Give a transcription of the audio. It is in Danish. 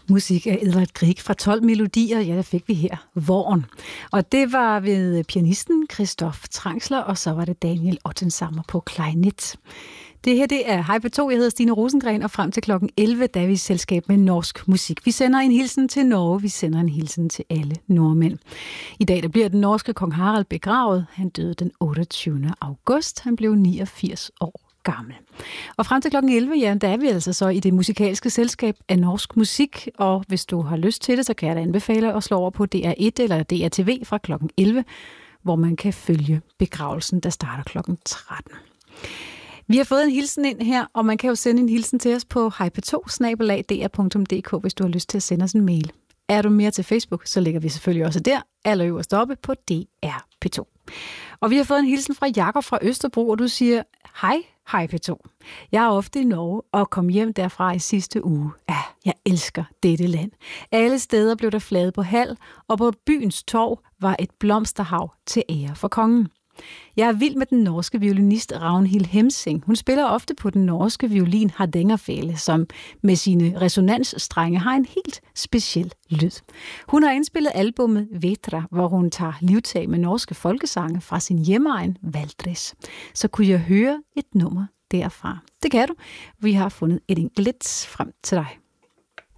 Musik af Edvard Grieg fra 12 melodier, ja, der fik vi her Våren. Og det var ved pianisten Christoph Trangsler, og så var det Daniel Ottensammer på klarinet. Det her, det er Hej P2. Jeg hedder Stine Rosengren, og frem til klokken 11, der er vi i selskab med norsk musik. Vi sender en hilsen til Norge, vi sender en hilsen til alle nordmænd. I dag der bliver den norske kong Harald begravet. Han døde den 28. august. Han blev 89 år gammel. Og frem til klokken 11, ja, der er vi altså så i det musikalske selskab af norsk musik, og hvis du har lyst til det, så kan jeg da anbefale at slå over på DR1 eller DRTV fra klokken 11, hvor man kan følge begravelsen, der starter klokken 13. Vi har fået en hilsen ind her, og man kan jo sende en hilsen til os på hejp2@dr.dk, hvis du har lyst til at sende os en mail. Er du mere til Facebook, så ligger vi selvfølgelig også der, allerøverst oppe på DR P2. Og vi har fået en hilsen fra Jakob fra Østerbro, og du siger, hej P2. Jeg er ofte i Norge og kom hjem derfra i sidste uge. Jeg elsker dette land. Alle steder blev der flaget på hal, og på byens torv var et blomsterhav til ære for kongen. Jeg er vild med den norske violinist Ragnhild Hemsing. Hun spiller ofte på den norske violin Hardangerfele, som med sine resonansstrenge har en helt speciel lyd. Hun har indspillet albummet Vetra, hvor hun tager livtag med norske folkesange fra sin hjemegn Valdres. Så kunne jeg høre et nummer derfra. Det kan du. Vi har fundet et enkelt frem til dig.